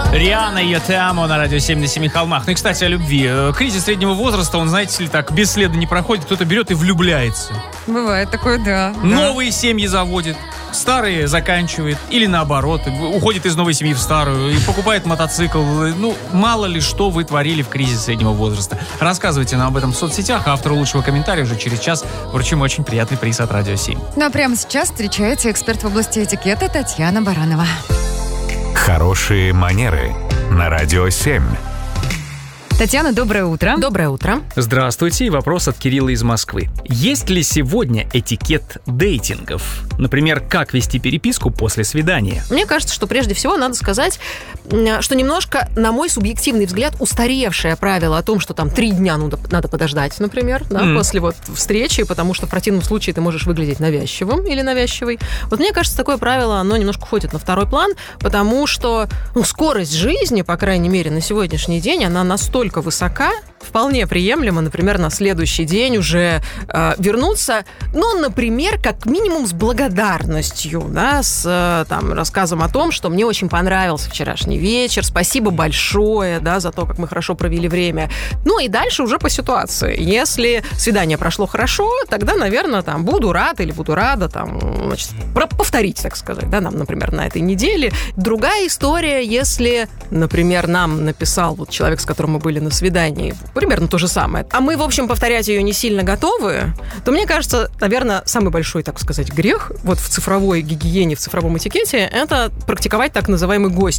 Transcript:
Риана и «Я те амо» на радио 7 на семи холмах. Ну и, кстати, о любви. Кризис среднего возраста, он, знаете ли, так бесследно не проходит. Кто-то берет и влюбляется. Бывает такое, да. Новые семьи заводит, старые заканчивает. Или наоборот, уходит из новой семьи в старую и покупает мотоцикл. Ну, мало ли что вы творили в кризис среднего возраста. Рассказывайте нам об этом в соцсетях. Автору лучшего комментария уже через час вручим очень приятный приз от Радио 7. Ну а прямо сейчас встречается эксперт в области этикета Татьяна Баранова. Хорошие манеры на Радио 7. Татьяна, доброе утро. Доброе утро. Здравствуйте. И вопрос от Кирилла из Москвы. Есть ли сегодня этикет дейтингов? Например, как вести переписку после свидания? Мне кажется, что прежде всего надо сказать, что немножко, на мой субъективный взгляд, устаревшее правило о том, что там 3 дня надо подождать, например, да, после вот встречи, потому что в противном случае ты можешь выглядеть навязчивым или навязчивой. Вот мне кажется, такое правило, оно немножко уходит на второй план, потому что скорость жизни, по крайней мере, на сегодняшний день, она настолько высока, вполне приемлемо, например, на следующий день уже вернуться, ну, например, как минимум с благодарностью, да, с там, рассказом о том, что мне очень понравился вчерашний вечер, спасибо большое, да, за то, как мы хорошо провели время. Ну, и дальше уже по ситуации. Если свидание прошло хорошо, тогда, наверное, там, буду рад или буду рада, там, значит, повторить, так сказать, да, нам, например, на этой неделе. Другая история, если, например, нам написал вот человек, с которым мы были на свидании, примерно то же самое, а мы, в общем, повторять ее не сильно готовы, то, мне кажется, наверное, самый большой, так сказать, грех вот в цифровой гигиене, в цифровом этикете, это практиковать так называемый